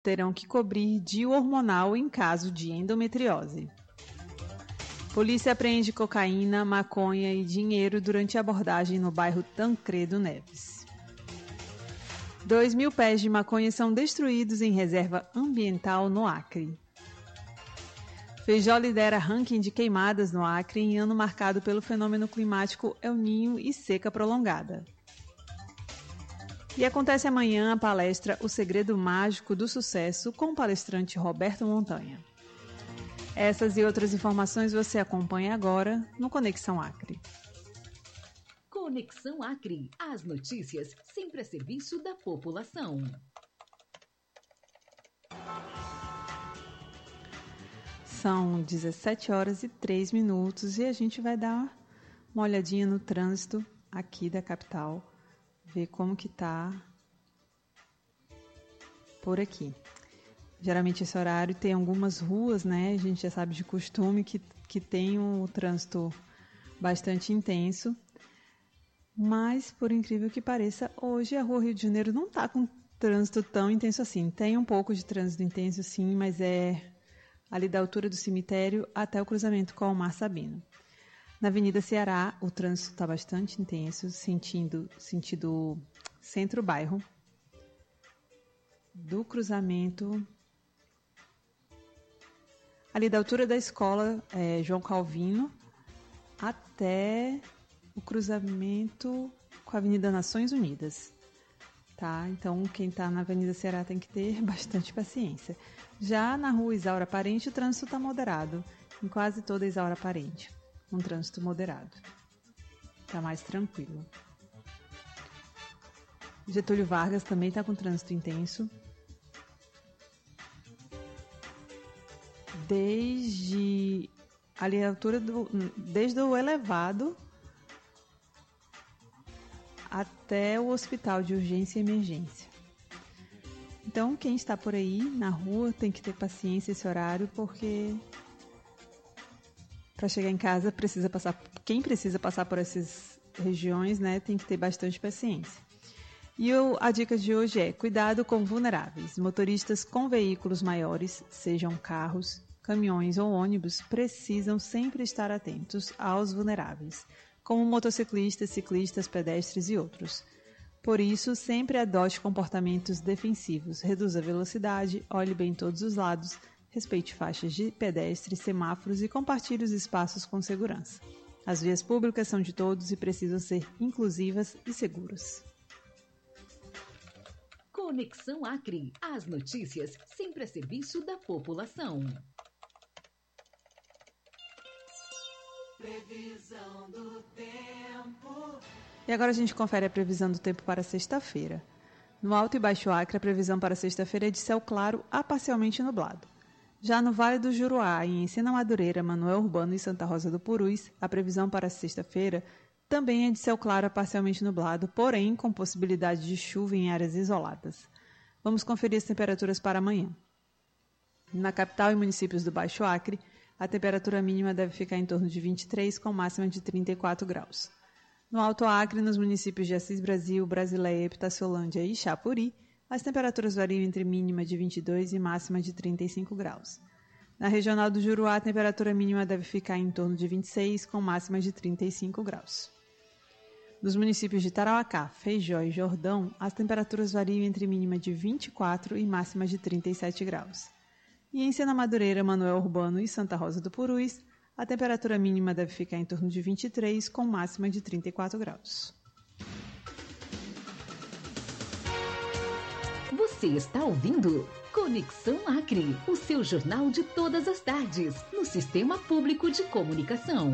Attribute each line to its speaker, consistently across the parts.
Speaker 1: terão que cobrir DIU hormonal em caso de endometriose. Polícia apreende cocaína, maconha e dinheiro durante abordagem no bairro Tancredo Neves. 2.000 pés de maconha são destruídos em reserva ambiental no Acre. Feijó lidera ranking de queimadas no Acre em ano marcado pelo fenômeno climático El Niño e seca prolongada. E acontece amanhã a palestra O Segredo Mágico do Sucesso com o palestrante Roberto Montanha. Essas e outras informações você acompanha agora no Conexão Acre.
Speaker 2: Conexão Acre. As notícias sempre a serviço da população.
Speaker 1: São 17 horas e 3 minutos e a gente vai dar uma olhadinha no trânsito aqui da capital, ver como que tá por aqui. Geralmente esse horário tem algumas ruas, né? A gente já sabe de costume que tem um trânsito bastante intenso. Mas, por incrível que pareça, hoje a Rua Rio de Janeiro não está com trânsito tão intenso assim. Tem um pouco de trânsito intenso sim, mas é ali da altura do cemitério até o cruzamento com o Mar Sabino. Na Avenida Ceará, o trânsito está bastante intenso, sentido centro-bairro. Do cruzamento ali da altura da escola João Calvino até o cruzamento com a Avenida Nações Unidas. Tá? Então, quem está na Avenida Ceará tem que ter bastante paciência. Já na Rua Isaura Parente, o trânsito está moderado. Em quase toda a Isaura Parente, um trânsito moderado. Está mais tranquilo. Getúlio Vargas também está com trânsito intenso. Desde ali a altura desde o elevado até o hospital de urgência e emergência. Então, quem está por aí na rua tem que ter paciência esse horário, porque para chegar em casa quem precisa passar por essas regiões, né, tem que ter bastante paciência. E a dica de hoje é: cuidado com vulneráveis. Motoristas com veículos maiores, sejam carros, caminhões ou ônibus, precisam sempre estar atentos aos vulneráveis, como motociclistas, ciclistas, pedestres e outros. Por isso, sempre adote comportamentos defensivos, reduza a velocidade, olhe bem todos os lados, respeite faixas de pedestres, semáforos e compartilhe os espaços com segurança. As vias públicas são de todos e precisam ser inclusivas e seguras.
Speaker 2: Conexão Acre. As notícias sempre a serviço da população.
Speaker 3: Previsão do tempo.
Speaker 1: E agora a gente confere a previsão do tempo para sexta-feira. No Alto e Baixo Acre, a previsão para sexta-feira é de céu claro a parcialmente nublado. Já no Vale do Juruá, em Encina Madureira, Manoel Urbano e Santa Rosa do Purus, a previsão para sexta-feira também é de céu claro a parcialmente nublado, porém com possibilidade de chuva em áreas isoladas. Vamos conferir as temperaturas para amanhã. Na capital e municípios do Baixo Acre, a temperatura mínima deve ficar em torno de 23, com máxima de 34 graus. No Alto Acre, nos municípios de Assis Brasil, Brasileia, Epitaciolândia e Chapuri, as temperaturas variam entre mínima de 22 e máxima de 35 graus. Na regional do Juruá, a temperatura mínima deve ficar em torno de 26, com máxima de 35 graus. Nos municípios de Tarauacá, Feijó e Jordão, as temperaturas variam entre mínima de 24 e máxima de 37 graus. E em Encina Madureira, Manoel Urbano e Santa Rosa do Purus, a temperatura mínima deve ficar em torno de 23, com máxima de 34 graus.
Speaker 2: Você está ouvindo Conexão Acre, o seu jornal de todas as tardes, no Sistema Público de Comunicação.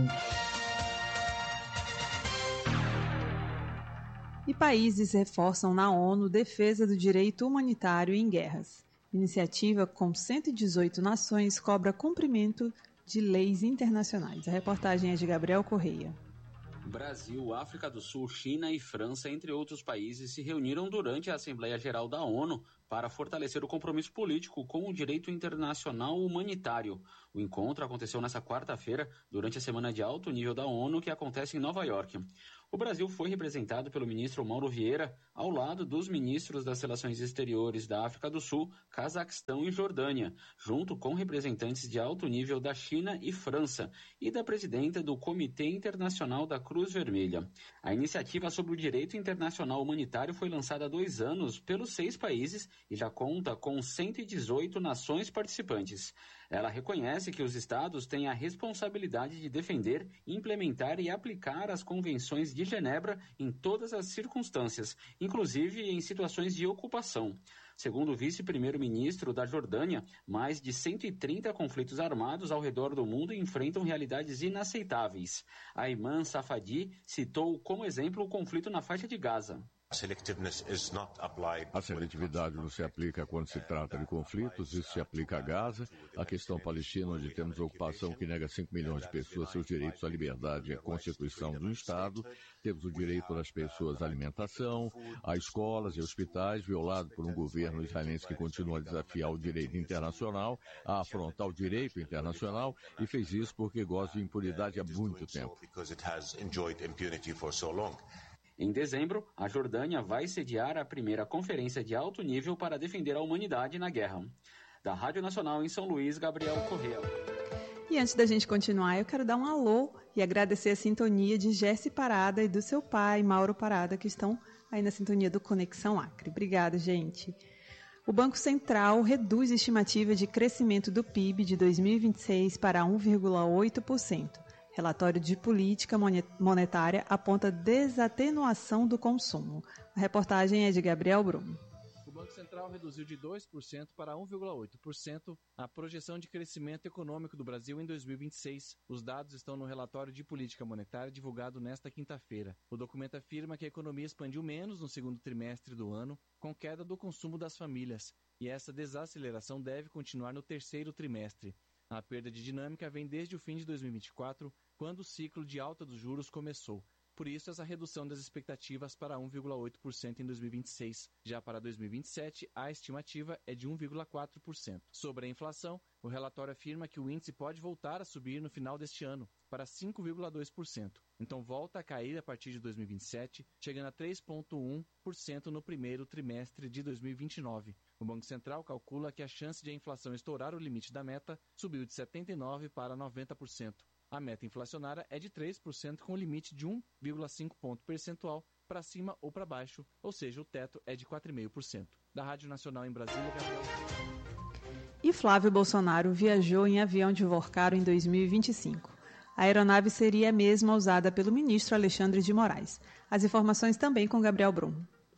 Speaker 1: E países reforçam na ONU defesa do direito humanitário em guerras. Iniciativa com 118 nações cobra cumprimento de leis internacionais. A reportagem é de Gabriel Correia.
Speaker 4: Brasil, África do Sul, China e França, entre outros países, se reuniram durante a Assembleia Geral da ONU para fortalecer o compromisso político com o direito internacional humanitário. O encontro aconteceu nesta quarta-feira, durante a Semana de Alto Nível da ONU, que acontece em Nova York. O Brasil foi representado pelo ministro Mauro Vieira, ao lado dos ministros das Relações Exteriores da África do Sul, Cazaquistão e Jordânia, junto com representantes de alto nível da China e França, e da presidenta do Comitê Internacional da Cruz Vermelha. A iniciativa sobre o direito internacional humanitário foi lançada há 2 anos pelos 6 países e já conta com 118 nações participantes. Ela reconhece que os estados têm a responsabilidade de defender, implementar e aplicar as convenções de Genebra em todas as circunstâncias, inclusive em situações de ocupação. Segundo o vice-primeiro-ministro da Jordânia, mais de 130 conflitos armados ao redor do mundo enfrentam realidades inaceitáveis. Ayman Safadi citou como exemplo o conflito na faixa de Gaza.
Speaker 5: A seletividade não se aplica quando se trata de conflitos, isso se aplica a Gaza, a questão palestina, onde temos ocupação que nega 5 milhões de pessoas seus direitos à liberdade e à constituição do Estado, temos o direito das pessoas à alimentação, a escolas e hospitais, violado por um governo israelense que continua a desafiar o direito internacional, a afrontar o direito internacional, e fez isso porque goza de impunidade há muito tempo.
Speaker 4: Em dezembro, a Jordânia vai sediar a primeira conferência de alto nível para defender a humanidade na guerra. Da Rádio Nacional em São Luís, Gabriel Correa.
Speaker 1: E antes da gente continuar, eu quero dar um alô e agradecer a sintonia de Jesse Parada e do seu pai, Mauro Parada, que estão aí na sintonia do Conexão Acre. Obrigada, gente. O Banco Central reduz a estimativa de crescimento do PIB de 2026 para 1,8%. Relatório de política monetária aponta desatenuação do consumo. A reportagem é de Gabriel Brum.
Speaker 6: O Banco Central reduziu de 2% para 1,8% a projeção de crescimento econômico do Brasil em 2026. Os dados estão no relatório de política monetária divulgado nesta quinta-feira. O documento afirma que a economia expandiu menos no segundo trimestre do ano, com queda do consumo das famílias, e essa desaceleração deve continuar no terceiro trimestre. A perda de dinâmica vem desde o fim de 2024, quando o ciclo de alta dos juros começou. Por isso, essa redução das expectativas para 1,8% em 2026. Já para 2027, a estimativa é de 1,4%. Sobre a inflação, o relatório afirma que o índice pode voltar a subir no final deste ano, para 5,2%. Então volta a cair a partir de 2027, chegando a 3,1% no primeiro trimestre de 2029. O Banco Central calcula que a chance de a inflação estourar o limite da meta subiu de 79% para 90%. A meta inflacionária é de 3%, com o limite de 1,5 ponto percentual para cima ou para baixo, ou seja, o teto é de 4,5%. Da Rádio Nacional em Brasília, Gabriel.
Speaker 1: E Flávio Bolsonaro viajou em avião de Worcaro em 2025. A aeronave seria a mesma usada pelo ministro Alexandre de Moraes. As informações também com Gabriel Brum.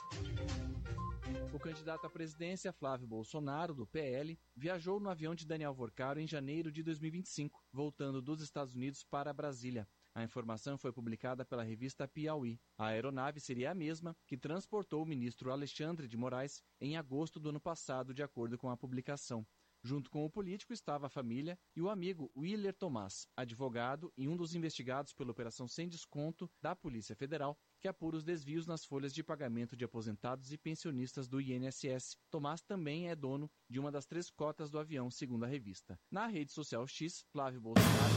Speaker 6: O candidato à presidência, Flávio Bolsonaro, do PL, viajou no avião de Daniel Worcaro em janeiro de 2025, voltando dos Estados Unidos para Brasília. A informação foi publicada pela revista Piauí. A aeronave seria a mesma que transportou o ministro Alexandre de Moraes em agosto do ano passado, de acordo com a publicação. Junto com o político estava a família e o amigo Willer Tomás, advogado e um dos investigados pela Operação Sem Desconto da Polícia Federal, que apura os desvios nas folhas de pagamento de aposentados e pensionistas do INSS. Tomás também é dono de uma das 3 cotas do avião, segundo a revista. Na rede social X, Flávio Bolsonaro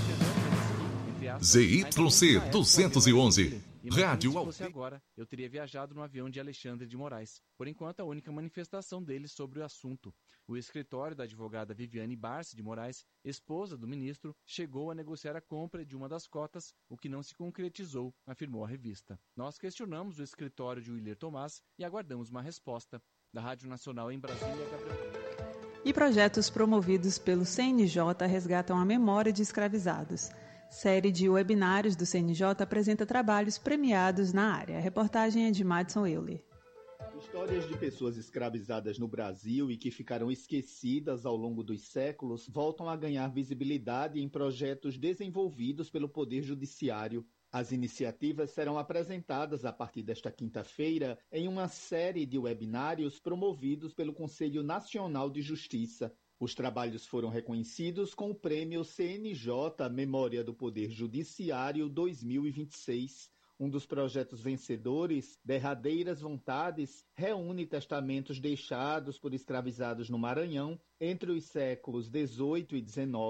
Speaker 7: ZYC 211, Rádio
Speaker 6: Se fosse agora, eu teria viajado no avião de Alexandre de Moraes. Por enquanto, a única manifestação dele sobre o assunto. O escritório da advogada Viviane Barce de Moraes, esposa do ministro, chegou a negociar a compra de uma das cotas, o que não se concretizou, afirmou a revista. Nós questionamos o escritório de Willer Tomás e aguardamos uma resposta. Da Rádio Nacional em Brasília, Gabriel.
Speaker 1: E projetos promovidos pelo CNJ resgatam a memória de escravizados. Série de webinários do CNJ apresenta trabalhos premiados na área. A reportagem é de Madison Euler.
Speaker 8: Histórias de pessoas escravizadas no Brasil e que ficaram esquecidas ao longo dos séculos voltam a ganhar visibilidade em projetos desenvolvidos pelo Poder Judiciário. As iniciativas serão apresentadas a partir desta quinta-feira em uma série de webinários promovidos pelo Conselho Nacional de Justiça. Os trabalhos foram reconhecidos com o Prêmio CNJ Memória do Poder Judiciário 2026. Um dos projetos vencedores, Derradeiras Vontades, reúne testamentos deixados por escravizados no Maranhão entre os séculos XVIII e XIX.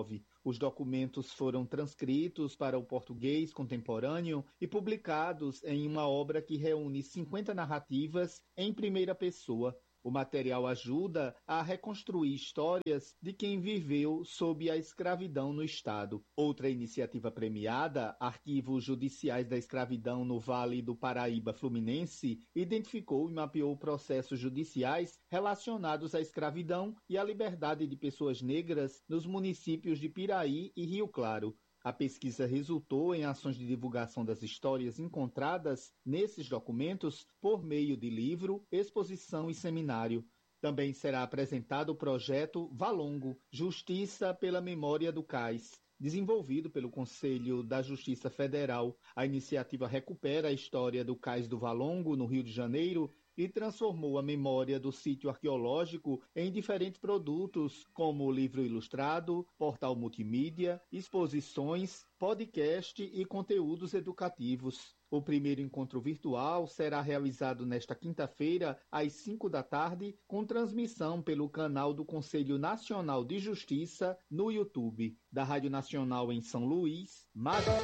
Speaker 8: Os documentos foram transcritos para o português contemporâneo e publicados em uma obra que reúne 50 narrativas em primeira pessoa. O material ajuda a reconstruir histórias de quem viveu sob a escravidão no Estado. Outra iniciativa premiada, Arquivos Judiciais da Escravidão no Vale do Paraíba Fluminense, identificou e mapeou processos judiciais relacionados à escravidão e à liberdade de pessoas negras nos municípios de Piraí e Rio Claro. A pesquisa resultou em ações de divulgação das histórias encontradas nesses documentos por meio de livro, exposição e seminário. Também será apresentado o projeto Valongo, Justiça pela Memória do Cais, desenvolvido pelo Conselho da Justiça Federal. A iniciativa recupera a história do Cais do Valongo, no Rio de Janeiro, e transformou a memória do sítio arqueológico em diferentes produtos, como livro ilustrado, portal multimídia, exposições, podcast e conteúdos educativos. O primeiro encontro virtual será realizado nesta quinta-feira, às 5 da tarde, com transmissão pelo canal do Conselho Nacional de Justiça no YouTube. Da Rádio Nacional em São Luís, Madison.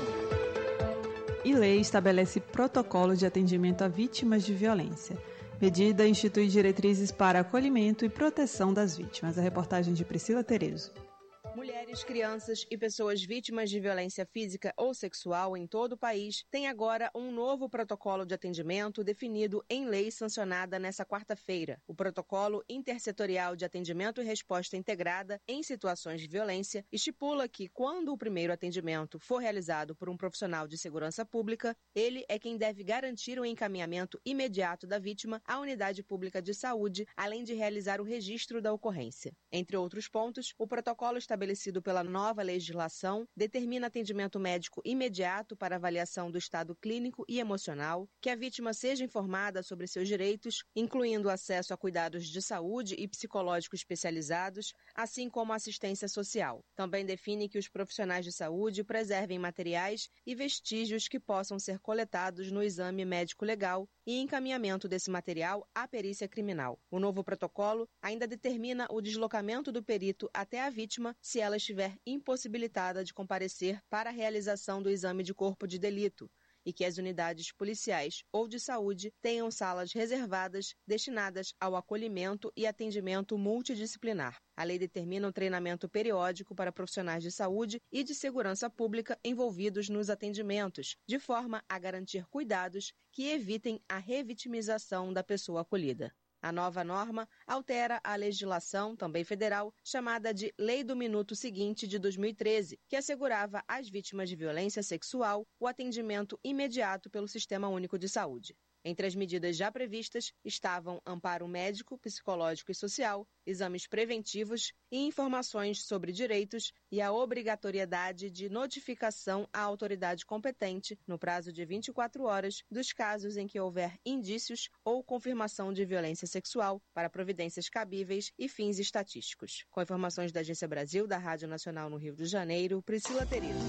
Speaker 1: E lei estabelece protocolo de atendimento a vítimas de violência. Medida institui diretrizes para acolhimento e proteção das vítimas. A reportagem de Priscila Terezo.
Speaker 9: Mulheres, crianças e pessoas vítimas de violência física ou sexual em todo o país têm agora um novo protocolo de atendimento definido em lei sancionada nesta quarta-feira. O Protocolo Intersetorial de Atendimento e Resposta Integrada em Situações de Violência estipula que, quando o primeiro atendimento for realizado por um profissional de segurança pública, ele é quem deve garantir o encaminhamento imediato da vítima à unidade pública de saúde, além de realizar o registro da ocorrência. Entre outros pontos, o protocolo estabelecido pela nova legislação determina atendimento médico imediato para avaliação do estado clínico e emocional, que a vítima seja informada sobre seus direitos, incluindo acesso a cuidados de saúde e psicológico especializados, assim como assistência social. Também define que os profissionais de saúde preservem materiais e vestígios que possam ser coletados no exame médico legal e encaminhamento desse material à perícia criminal. O novo protocolo ainda determina o deslocamento do perito até a vítima se ela estiver impossibilitada de comparecer para a realização do exame de corpo de delito e que as unidades policiais ou de saúde tenham salas reservadas destinadas ao acolhimento e atendimento multidisciplinar. A lei determina um treinamento periódico para profissionais de saúde e de segurança pública envolvidos nos atendimentos, de forma a garantir cuidados que evitem a revitimização da pessoa acolhida. A nova norma altera a legislação, também federal, chamada de Lei do Minuto Seguinte de 2013, que assegurava às vítimas de violência sexual o atendimento imediato pelo Sistema Único de Saúde. Entre as medidas já previstas estavam amparo médico, psicológico e social, exames preventivos e informações sobre direitos e a obrigatoriedade de notificação à autoridade competente, no prazo de 24 horas, dos casos em que houver indícios ou confirmação de violência sexual para providências cabíveis e fins estatísticos. Com informações da Agência Brasil, da Rádio Nacional no Rio de Janeiro, Priscila Terezo.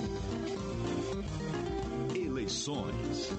Speaker 7: Eleições.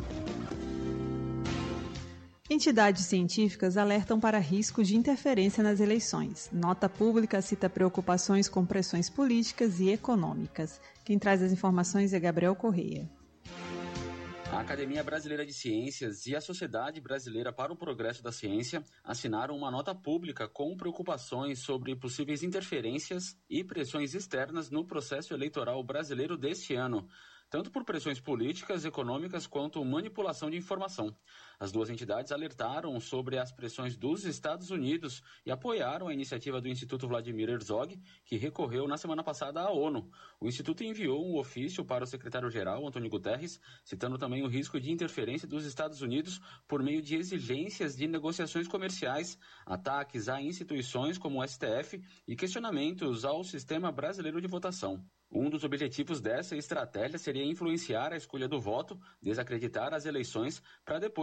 Speaker 1: Entidades científicas alertam para risco de interferência nas eleições. Nota pública cita preocupações com pressões políticas e econômicas. Quem traz as informações é Gabriel Correia.
Speaker 4: A Academia Brasileira de Ciências e a Sociedade Brasileira para o Progresso da Ciência assinaram uma nota pública com preocupações sobre possíveis interferências e pressões externas no processo eleitoral brasileiro deste ano, tanto por pressões políticas, econômicas, quanto manipulação de informação. As duas entidades alertaram sobre as pressões dos Estados Unidos e apoiaram a iniciativa do Instituto Vladimir Herzog, que recorreu na semana passada à ONU. O Instituto enviou um ofício para o secretário-geral, Antônio Guterres, citando também o risco de interferência dos Estados Unidos por meio de exigências de negociações comerciais, ataques a instituições como o STF e questionamentos ao sistema brasileiro de votação. Um dos objetivos dessa estratégia seria influenciar a escolha do voto, desacreditar as eleições, para depois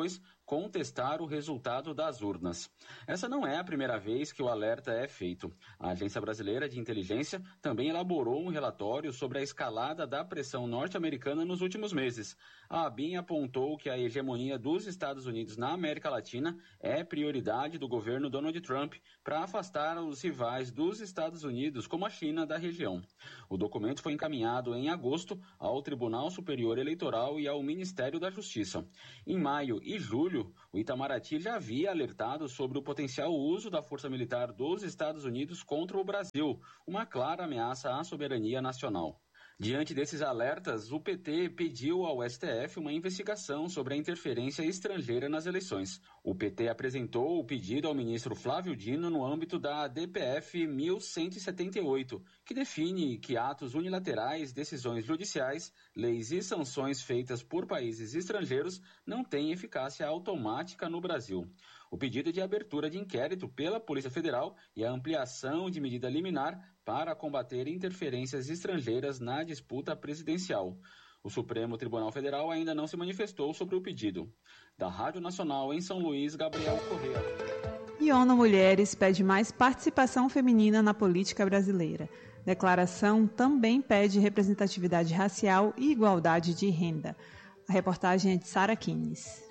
Speaker 4: contestar o resultado das urnas. Essa não é a primeira vez que o alerta é feito. A Agência Brasileira de Inteligência também elaborou um relatório sobre a escalada da pressão norte-americana nos últimos meses. A ABIN apontou que a hegemonia dos Estados Unidos na América Latina é prioridade do governo Donald Trump para afastar os rivais dos Estados Unidos, como a China, da região. O documento foi encaminhado em agosto ao Tribunal Superior Eleitoral e ao Ministério da Justiça. Em maio e julho, o Itamaraty já havia alertado sobre o potencial uso da força militar dos Estados Unidos contra o Brasil, uma clara ameaça à soberania nacional. Diante desses alertas, o PT pediu ao STF uma investigação sobre a interferência estrangeira nas eleições. O PT apresentou o pedido ao ministro Flávio Dino no âmbito da DPF 1178, que define que atos unilaterais, decisões judiciais, leis e sanções feitas por países estrangeiros não têm eficácia automática no Brasil. O pedido é de abertura de inquérito pela Polícia Federal e a ampliação de medida liminar para combater interferências estrangeiras na disputa presidencial. O Supremo Tribunal Federal ainda não se manifestou sobre o pedido. Da Rádio Nacional em São Luís, Gabriel Correa.
Speaker 1: E ONU Mulheres pede mais participação feminina na política brasileira. Declaração também pede representatividade racial e igualdade de renda. A reportagem é de Sara Kines.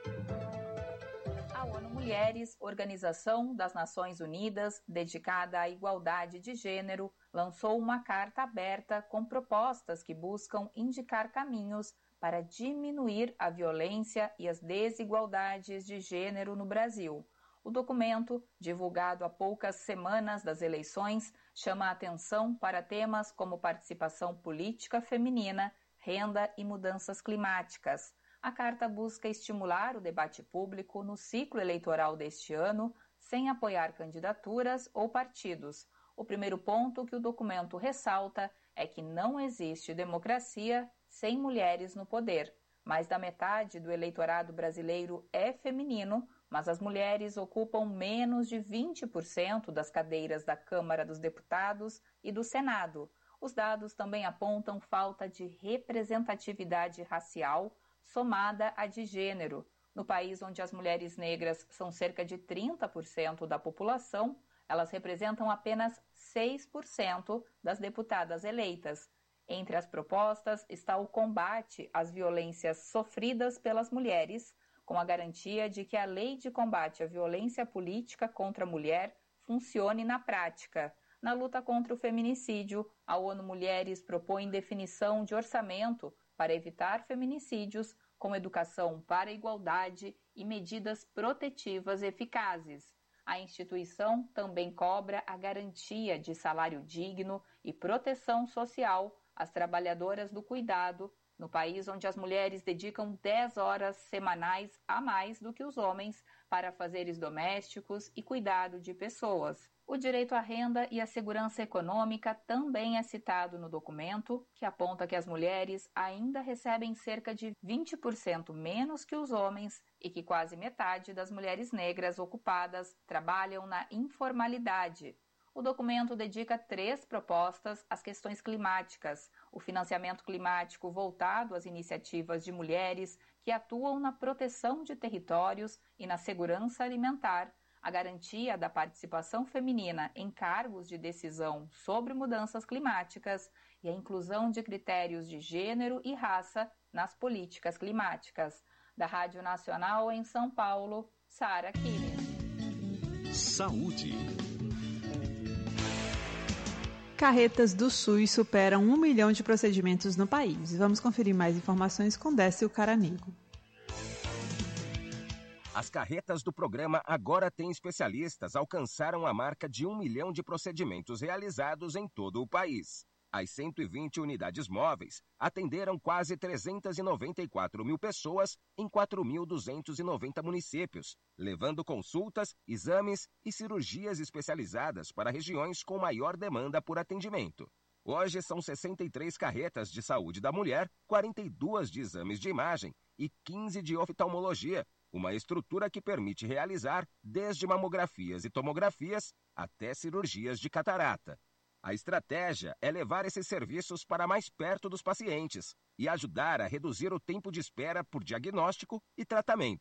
Speaker 10: Mulheres, Organização das Nações Unidas, dedicada à igualdade de gênero, lançou uma carta aberta com propostas que buscam indicar caminhos para diminuir a violência e as desigualdades de gênero no Brasil. O documento, divulgado há poucas semanas das eleições, chama a atenção para temas como participação política feminina, renda e mudanças climáticas. A carta busca estimular o debate público no ciclo eleitoral deste ano, sem apoiar candidaturas ou partidos. O primeiro ponto que o documento ressalta é que não existe democracia sem mulheres no poder. Mais da metade do eleitorado brasileiro é feminino, mas as mulheres ocupam menos de 20% das cadeiras da Câmara dos Deputados e do Senado. Os dados também apontam falta de representatividade racial, somada à de gênero. No país onde as mulheres negras são cerca de 30% da população, elas representam apenas 6% das deputadas eleitas. Entre as propostas está o combate às violências sofridas pelas mulheres, com a garantia de que a Lei de Combate à Violência Política contra a Mulher funcione na prática. Na luta contra o feminicídio, a ONU Mulheres propõe definição de orçamento para evitar feminicídios, com educação para a igualdade e medidas protetivas eficazes. A instituição também cobra a garantia de salário digno e proteção social às trabalhadoras do cuidado, no país onde as mulheres dedicam 10 horas semanais a mais do que os homens para afazeres domésticos e cuidado de pessoas. O direito à renda e à segurança econômica também é citado no documento, que aponta que as mulheres ainda recebem cerca de 20% menos que os homens e que quase metade das mulheres negras ocupadas trabalham na informalidade. O documento dedica 3 propostas às questões climáticas: o financiamento climático voltado às iniciativas de mulheres que atuam na proteção de territórios e na segurança alimentar, a garantia da participação feminina em cargos de decisão sobre mudanças climáticas e a inclusão de critérios de gênero e raça nas políticas climáticas. Da Rádio Nacional em São Paulo, Sara Kines.
Speaker 7: Saúde.
Speaker 1: Carretas do SUS superam 1 milhão de procedimentos no país. Vamos conferir mais informações com Décio Caranigo.
Speaker 11: As carretas do programa Agora Tem Especialistas alcançaram a marca de 1 milhão de procedimentos realizados em todo o país. As 120 unidades móveis atenderam quase 394 mil pessoas em 4.290 municípios, levando consultas, exames e cirurgias especializadas para regiões com maior demanda por atendimento. Hoje são 63 carretas de saúde da mulher, 42 de exames de imagem e 15 de oftalmologia, uma estrutura que permite realizar desde mamografias e tomografias até cirurgias de catarata. A estratégia é levar esses serviços para mais perto dos pacientes e ajudar a reduzir o tempo de espera por diagnóstico e tratamento.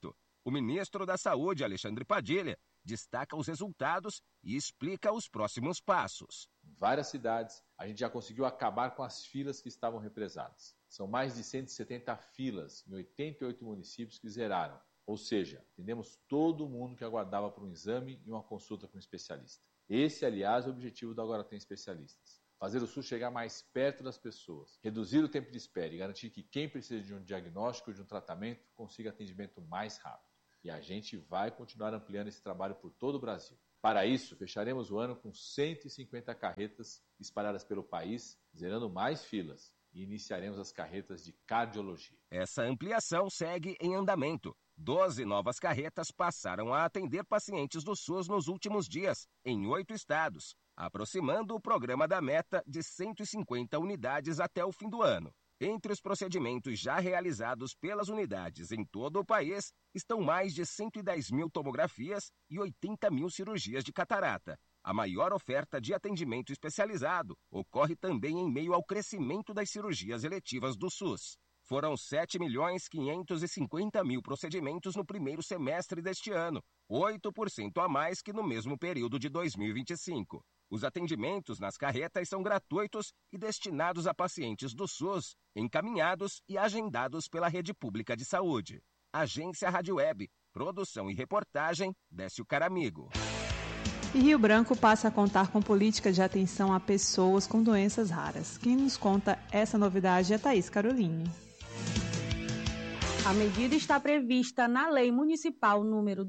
Speaker 11: O ministro da Saúde, Alexandre Padilha, destaca os resultados e explica os próximos passos.
Speaker 12: Em várias cidades, a gente já conseguiu acabar com as filas que estavam represadas. São mais de 170 filas em 88 municípios que zeraram. Ou seja, atendemos todo mundo que aguardava por um exame e uma consulta com um especialista. Esse, aliás, é o objetivo do Agora Tem Especialistas. Fazer o SUS chegar mais perto das pessoas, reduzir o tempo de espera e garantir que quem precisa de um diagnóstico ou de um tratamento consiga atendimento mais rápido. E a gente vai continuar ampliando esse trabalho por todo o Brasil. Para isso, fecharemos o ano com 150 carretas espalhadas pelo país, zerando mais filas, e iniciaremos as carretas de cardiologia.
Speaker 11: Essa ampliação segue em andamento. 12 novas carretas passaram a atender pacientes do SUS nos últimos dias, em 8 estados, aproximando o programa da meta de 150 unidades até o fim do ano. Entre os procedimentos já realizados pelas unidades em todo o país, estão mais de 110 mil tomografias e 80 mil cirurgias de catarata. A maior oferta de atendimento especializado ocorre também em meio ao crescimento das cirurgias eletivas do SUS. Foram 7.550.000 procedimentos no primeiro semestre deste ano, 8% a mais que no mesmo período de 2025. Os atendimentos nas carretas são gratuitos e destinados a pacientes do SUS, encaminhados e agendados pela Rede Pública de Saúde. Agência Rádio Web, produção e reportagem, Décio Caramigo.
Speaker 1: E Rio Branco passa a contar com política de atenção a pessoas com doenças raras. Quem nos conta essa novidade é Thaís Caroline.
Speaker 13: A medida está prevista na Lei Municipal número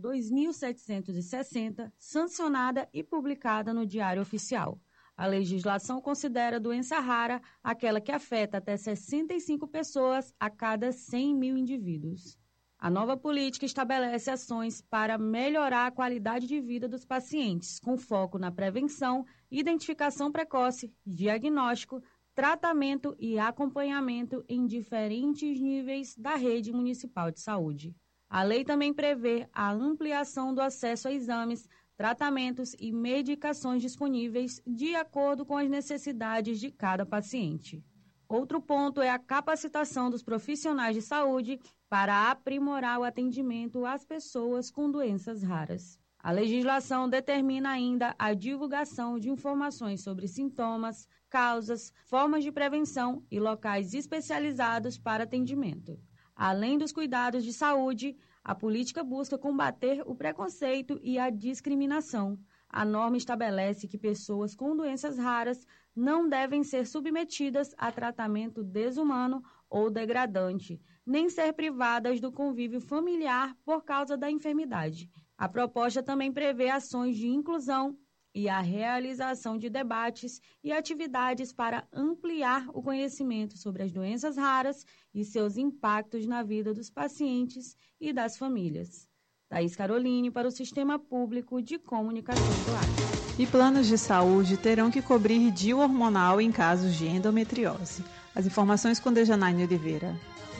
Speaker 13: 2.760, sancionada e publicada no Diário Oficial. A legislação considera doença rara aquela que afeta até 65 pessoas a cada 100 mil indivíduos. A nova política estabelece ações para melhorar a qualidade de vida dos pacientes, com foco na prevenção, identificação precoce, diagnóstico, tratamento e acompanhamento em diferentes níveis da rede municipal de saúde. A lei também prevê a ampliação do acesso a exames, tratamentos e medicações disponíveis de acordo com as necessidades de cada paciente. Outro ponto é a capacitação dos profissionais de saúde para aprimorar o atendimento às pessoas com doenças raras. A legislação determina ainda a divulgação de informações sobre sintomas, causas, formas de prevenção e locais especializados para atendimento. Além dos cuidados de saúde, a política busca combater o preconceito e a discriminação. A norma estabelece que pessoas com doenças raras não devem ser submetidas a tratamento desumano ou degradante, nem ser privadas do convívio familiar por causa da enfermidade. A proposta também prevê ações de inclusão e a realização de debates e atividades para ampliar o conhecimento sobre as doenças raras e seus impactos na vida dos pacientes e das famílias. Thaís Caroline para o Sistema Público de Comunicação do Acre.
Speaker 1: E planos de saúde terão que cobrir DIU hormonal em casos de endometriose. As informações com Dejanaine Oliveira.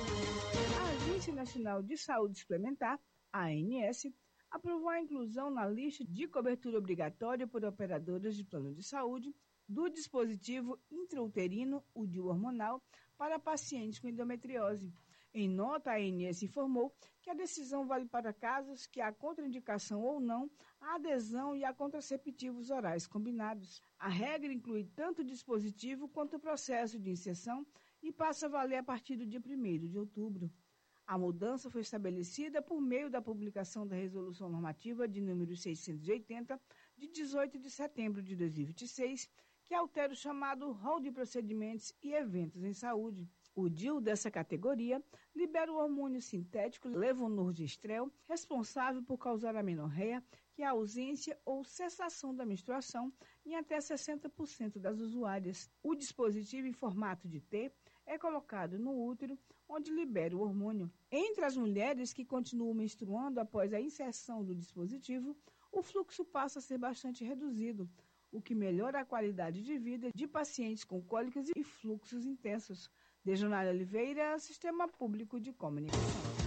Speaker 14: A Agência Nacional de Saúde Suplementar, ANS, aprovou a inclusão na lista de cobertura obrigatória por operadoras de plano de saúde do dispositivo intrauterino, o DIU hormonal, para pacientes com endometriose. Em nota, a ANS informou que a decisão vale para casos que há contraindicação ou não à adesão e a contraceptivos orais combinados. A regra inclui tanto o dispositivo quanto o processo de inserção e passa a valer a partir do dia 1º de outubro. A mudança foi estabelecida por meio da publicação da Resolução Normativa de número 680, de 18 de setembro de 2026, que altera o chamado rol de procedimentos e eventos em saúde. O DIU dessa categoria libera o hormônio sintético levonorgestrel, responsável por causar amenorreia, que é a ausência ou cessação da menstruação em até 60% das usuárias. O dispositivo em formato de T é colocado no útero, onde libera o hormônio. Entre as mulheres que continuam menstruando após a inserção do dispositivo, o fluxo passa a ser bastante reduzido, o que melhora a qualidade de vida de pacientes com cólicas e fluxos intensos. Dejanaine Oliveira, Sistema Público de Comunicação.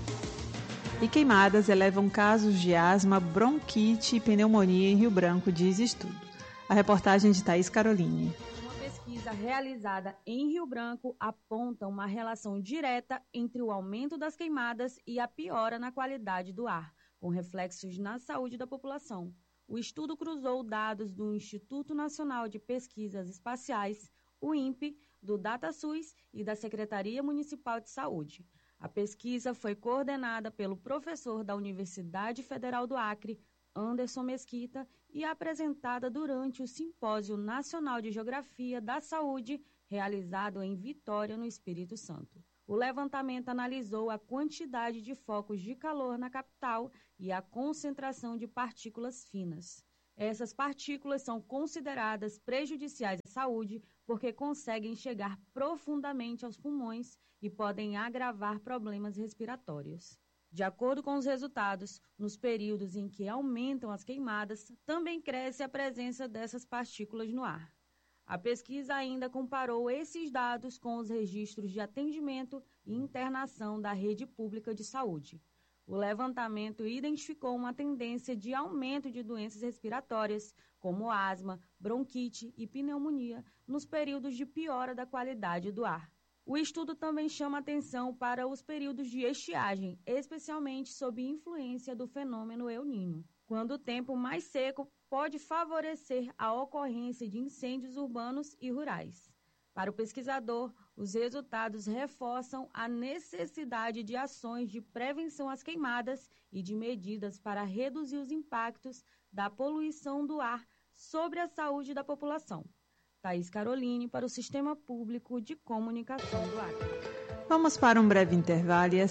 Speaker 1: E queimadas elevam casos de asma, bronquite e pneumonia em Rio Branco, diz estudo. A reportagem de Thaís Caroline.
Speaker 13: Uma pesquisa realizada em Rio Branco aponta uma relação direta entre o aumento das queimadas e a piora na qualidade do ar. com reflexos na saúde da população. O estudo cruzou dados do Instituto Nacional de Pesquisas Espaciais, o INPE, do DataSUS e da Secretaria Municipal de Saúde. A pesquisa foi coordenada pelo professor da Universidade Federal do Acre, Anderson Mesquita, e apresentada durante o Simpósio Nacional de Geografia da Saúde, realizado em Vitória, no Espírito Santo. O levantamento analisou a quantidade de focos de calor na capital e a concentração de partículas finas. Essas partículas são consideradas prejudiciais à saúde porque conseguem chegar profundamente aos pulmões e podem agravar problemas respiratórios. De acordo com os resultados, nos períodos em que aumentam as queimadas, também cresce a presença dessas partículas no ar. A pesquisa ainda comparou esses dados com os registros de atendimento e internação da rede pública de saúde. O levantamento identificou uma tendência de aumento de doenças respiratórias, como asma, bronquite e pneumonia, nos períodos de piora da qualidade do ar. O estudo também chama atenção para os períodos de estiagem, especialmente sob influência do fenômeno El Niño, quando o tempo mais seco pode favorecer a ocorrência de incêndios urbanos e rurais. Para o pesquisador, os resultados reforçam a necessidade de ações de prevenção às queimadas e de medidas para reduzir os impactos da poluição do ar sobre a saúde da população. Thaís Caroline, para o Sistema Público de Comunicação do Acre.
Speaker 1: Vamos para um breve intervalo e